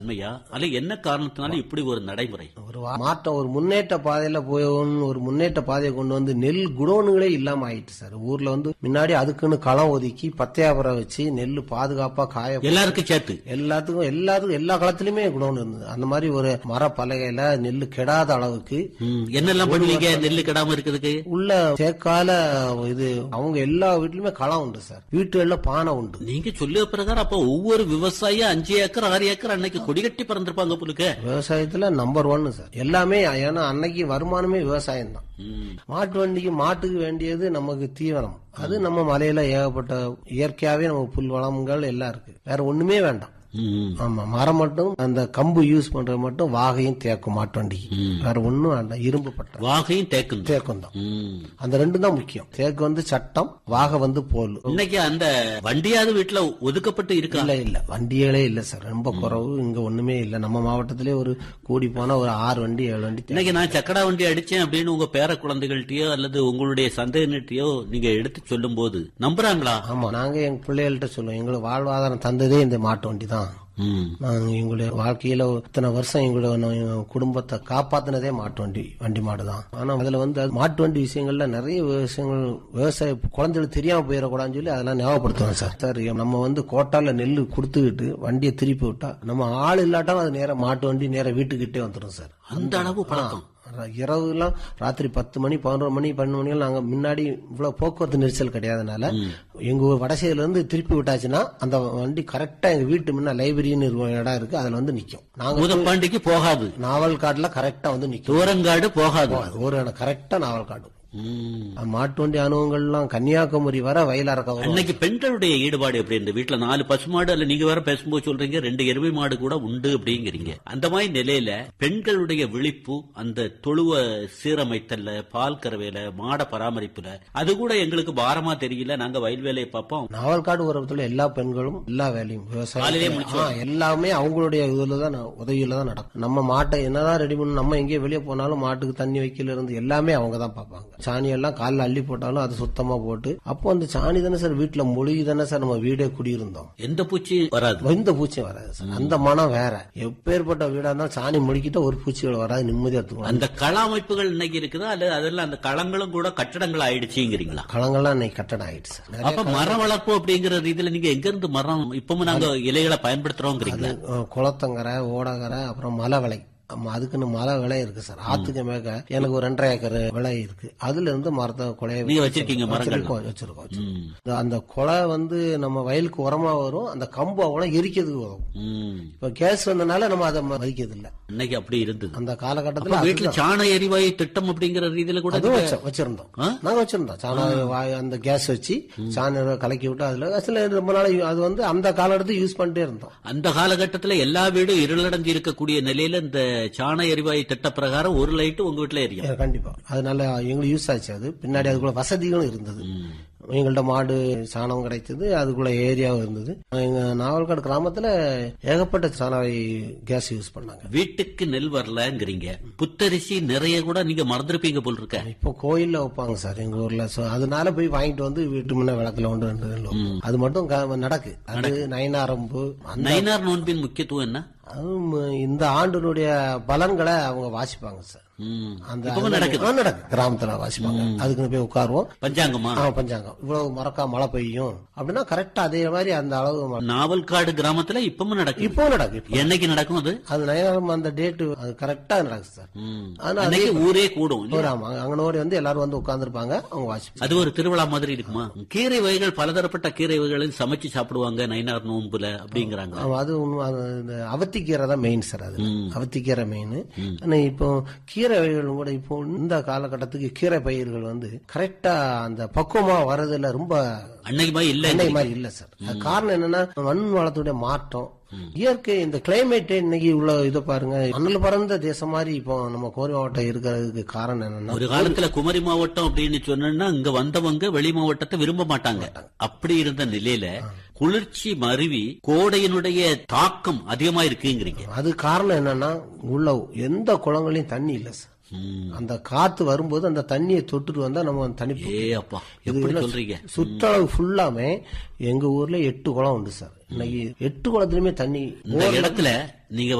உண்மையா? அல்ல என்ன காரணத்தினால இப்படி ஒரு நடைமுறை? ஒரு மாற்றம், ஒரு முன்னேற்ற பாதையில போய் ஒரு முன்னேற்ற பாதையை கொண்டு வந்து நெல் குடோனுகளே இல்லாம ஆயிட்டு சார். ஊர்ல வந்து முன்னாடி அதுக்குன்னு களம் ஒதுக்கி பத்தையாபுரம் வச்சு நெல் பாதுகாப்பா காய எல்லாருக்கும் சேர்த்து எல்லாத்துக்கும் எல்லா களத்திலுமே குடோன் இருந்தது. அந்த மாதிரி ஒரு மர பலகையில நெல் கெடாத அளவுக்கு என்னெல்லாம் பண்ணுவீங்க நெல் கெடாம இருக்கிறதுக்கு? உள்ள தேக்கால இது அவங்க எல்லா வீட்லயுமே களம் உண்டு சார். வீட்டுல பானை உண்டு. நீங்க சொல்லிய பிரகாரம் அப்ப ஒவ்வொரு விவசாயி 5 ஏக்கர் 6 ஏக்கர் அன்னைக்கு கொடிகட்டி பறந்திருப்பாங்க போலுக்க. விவசாயத்துல நம்பர் 1 சார் எல்லாமே. ஏன்னா அன்னைக்கு வருமானமே விவசாயம் தான். மாட்டு வண்டிக்கு மாட்டுக்கு வேண்டியது நமக்கு தீவனம். அது நம்ம மலையில ஏகப்பட்ட இயற்கையாவே நமக்கு புல் வளங்கள் எல்லாம் இருக்கு. வேற ஒண்ணுமே வேண்டாம். ஆமா, மரம் மட்டும் அந்த கம்பு யூஸ் பண்றது மட்டும் வாகையும் தேக்கும் மாட்டு வண்டிக்கு. வேற ஒண்ணும் வேண்டாம். இரும்பு பட்டம் வாகையும் தேக்கும் தான். அந்த ரெண்டும் தான் முக்கியம். தேக்கு வந்து சட்டம், வாகை வந்து போல். இன்னைக்கு அந்த வண்டியாவது வீட்டுல ஒதுக்கப்பட்டு இருக்கா? இல்ல வண்டிகளே இல்ல சார், ரொம்ப குறைவு. இங்க ஒண்ணுமே இல்ல. நம்ம மாவட்டத்திலே ஒரு கூடி போனா ஒரு 6 வண்டி 7 வண்டி. இன்னைக்கு நான் சக்கடா வண்டி அடிச்சேன் அப்படின்னு உங்க பேர குழந்தைகள்ட்டயோ அல்லது உங்களுடைய சந்தையினர்ட்டயோ நீங்க எடுத்து சொல்லும் போது நம்புறாங்களா? ஆமா, நாங்க எங்க பிள்ளைகள்கிட்ட சொல்லுவோம், எங்களுக்கு வாழ்வாதாரம் தந்ததே இந்த மாட்டு வண்டி தான். நாங்க எங்களுடைய வாழ்க்கையில இத்தனை வருஷம் எங்களுடைய குடும்பத்தை காப்பாத்தினதே மாட்டு வண்டி மாடுதான். ஆனா அதுல வந்து மாட்டு வண்டி விஷயங்கள்ல நிறைய விஷயங்கள் விவசாய குழந்தைகளுக்கு தெரியாம போயிடக்கூடாதுன்னு சொல்லி அதெல்லாம் ஞாபகப்படுத்துவோம் சார். சார் நம்ம வந்து கோட்டால நெல் கொடுத்துக்கிட்டு வண்டியை திருப்பி விட்டா நம்ம ஆள் இல்லாட்டாலும் அது நேரம் மாட்டு வண்டி நேரம் வீட்டுக்கிட்டே வந்துடும் சார். அந்த அளவு பழக்கம். இரவுலாம் ராத்திரி 10 மணி 11 மணி 12 மணி நாங்க முன்னாடி இவ்வளவு போக்குவரத்து நெரிசல் கிடையாதுனால எங்க வடசையில இருந்து திருப்பி விட்டாச்சுன்னா அந்த வண்டி கரெக்டா எங்க வீட்டு முன்ன லைப்ரரின்னு இடம் இருக்கு, அதுல வந்து நிக்கும். நாங்க போகாது. நாவல் காடுல கரெக்டா வந்து நிக்கும். தூரங்காடு போகாது. ஒரு இடம் கரெக்டா நாவல் காடு. மாட்டு வண்டி அனுபவங்கள்லாம் கன்னியாகுமரி வர வயலாரக்க. அன்னைக்கு பெண்களுடைய ஈடுபாடு எப்படி இருந்து? வீட்டுல 4 பசுமாடு, அல்ல நீங்க வேற பேசும்போது சொல்றீங்க 2 எருமை மாடு கூட உண்டு அப்படிங்கிறீங்க. அந்த மாதிரி நிலையில பெண்களுடைய விழிப்பு, அந்த தொழுவ சீரமைத்தல்ல, பால் கறவையில, மாட பராமரிப்புல அது கூட எங்களுக்கு பாரமா தெரியல. நாங்க வயல் வேலையை பார்ப்போம். நாவல்காடு உறவுல எல்லா பெண்களும் எல்லா வேலையும் விவசாயம் எல்லாமே அவங்களுடைய இதுலதான் உதவியில தான் நடக்கும். நம்ம மாட்டை என்னதான் ரெடி பண்ணணும், நம்ம எங்கேயே வெளியே போனாலும் மாட்டுக்கு தண்ணி வைக்கல இருந்து எல்லாமே அவங்க தான் பார்ப்பாங்க. சாணி எல்லாம் காலில் அள்ளி போட்டாலும் அது சுத்தமா போட்டு, அப்போ அந்த சாணி தானே சார் வீட்டுல மொழிகி தானே சார் நம்ம வீடே குடியிருந்தோம். எந்த பூச்சியும் வராது. எந்த பூச்சியும் வராது சார். அந்த மனம் வேற. எப்பேற்பட்ட வீடா இருந்தாலும் சாணி மொழிக்கிட்ட ஒரு பூச்சிகள் வராது, நிம்மதியா இருக்கும். அந்த கள அமைப்புகள் இன்னைக்கு இருக்குதா அல்லது அதெல்லாம் அந்த களங்களும் கூட கட்டடங்கள் ஆயிடுச்சுங்கிறீங்களா? களங்கள்லாம் இன்னைக்கு கட்டடம் ஆயிடுச்சு சார். அப்ப மரம் வளர்ப்பு அப்படிங்கிற இதுல நீங்க எங்க இருந்து மரம் இப்பவும் நாங்க இலைகளை பயன்படுத்துறோங்கிறீங்களா? குளத்தங்கரை, ஓடகரை, அப்புறம் மலை விலை. அதுக்குன்னு மலை விலை இருக்கு சார். ஆத்துக்கு மேக எனக்கு ஒரு 2.5 ஏக்கர் விலை இருக்கு. அதுல இருந்து மரத்தை கொலைய வச்சிருக்கீங்க. வச்சிருக்கோம். அந்த கொலை வந்து நம்ம வயலுக்கு உரமா வரும். அந்த கம்பு அவ்வளவு எரிக்கிறதுக்கு உதவும். இப்ப கேஸ் வந்தனால நம்ம அதை மதிக்கிறது இல்ல. இன்னைக்கு அப்படி இருந்தது. அந்த காலகட்டத்தில் வீட்டுல சாண எரிவாயு திட்டம் அப்படிங்கிற ரீதியில கூட வச்சிருந்தோம். நாங்க வச்சிருந்தோம் சாண அந்த கேஸ் வச்சு சாண கலக்கி விட்டு அதுல ரொம்ப நாள் அது வந்து அந்த காலகட்டத்தில் யூஸ் பண்ணிட்டே இருந்தோம். அந்த காலகட்டத்தில் எல்லா வீடும் இருளடைஞ்சு இருக்கக்கூடிய நிலையில இந்த சாண எரிவாயு திட்ட பிரகாரம் ஒரு லைட் உங்க வீட்டுல எரியும். கண்டிப்பா அதனால எங்களுக்கு யூஸ் ஆச்சு. அது பின்னாடி அதுக்குள்ள வசதிகளும் இருந்தது. எங்கள்ட்ட மாடு சாணம் கிடைச்சது, அதுக்குள்ள ஏரியாவும் இருந்தது. எங்க நாவல்காடு கிராமத்துல ஏகப்பட்ட சாணாவை கேஸ் யூஸ் பண்ணாங்க. வீட்டுக்கு நெல் வரலங்கிறீங்க. புத்தரிசி நிறைய கூட நீங்க மறந்துருப்பீங்க போல் இருக்க. இப்போ கோயில்ல வைப்பாங்க சார் எங்க ஊர்ல. அதனால போய் வாங்கிட்டு வந்து வீட்டு முன்ன விளக்குல 1-2 அது மட்டும் நடக்கு. அது நயினாரம்பு. நயினார் நோன்பின் முக்கியத்துவம் என்ன? இந்த ஆண்டினுடைய பலன்களை அவங்க வாசிப்பாங்க சார். கிராமத்துல வாசிப்பாங்க. அதுக்கு போய் உட்காருவோம். பஞ்சாங்கமா? பஞ்சாங்கம். இவ்வளவு மறக்கா மழை பெய்யும் அப்படின்னா கரெக்டா அதே மாதிரி அந்த அளவு. நாவல்காடு கிராமத்துல இப்பவும் நடக்கும். இப்போ நடக்கும். என்னைக்கு நடக்கும் அது? அது நயனம் அந்த டேட் அது கரெக்டா நடக்கும் சார். ஆனா ஊரே கூடும். அங்கனோடி வந்து எல்லாரும் வந்து உட்கார்ந்துருப்பாங்க, அவங்க வாசிப்பாங்க. அது ஒரு திருவிழா மாதிரி இருக்குமா? கீரை வகைகள், பலதரப்பட்ட கீரை வகைகள் சமைச்சு சாப்பிடுவாங்க நயினார் நோன்புல அப்படிங்கிறாங்க. அது அவத்திக்கீரை தான் மெயின் சார். அது அவத்திக்கீரை மெயின். இப்போ கீரை வகைகளும் கூட இப்போ இந்த காலகட்டத்துக்கு கீரை பயிர்கள் வந்து கரெக்டா அந்த பக்குவமா வரதுல ரொம்ப அன்னைக்கு மாதிரி இல்ல சார். காரணம் என்னன்னா மண் வளத்துடைய மாற்றம், இயற்கை, இந்த கிளைமேட். இன்னைக்கு உள்ள இதை பாருங்க, மண்ணில் பறந்த தேசம் மாதிரி இப்போ நம்ம கோரி மாவட்டம் இருக்கிறதுக்கு காரணம் என்னன்னா, ஒரு காலத்துல குமரி மாவட்டம் அப்படின்னு சொன்னா இங்க வந்தவங்க வெளி மாவட்டத்தை விரும்ப மாட்டாங்க. அப்படி இருந்த நிலையில குளிர்ச்சி மருவி கோடையினுடைய தாக்கம் அதிகமா இருக்குங்கிறீங்க. அது காரணம் என்னன்னா உள்ள எந்த குளங்களையும் தண்ணி இல்ல சார். அந்த காத்து வரும்போது அந்த தண்ணியை தொட்டுட்டு வந்தா நம்ம தனி அப்பா எப்படி சொல்றீங்க? சுற்றளவு ஃபுல்லாமே எங்க ஊர்ல 8 குளம் உண்டு சார். இன்னைக்கு 8 குளத்துலயுமே தண்ணி இந்த இடத்துல நீங்க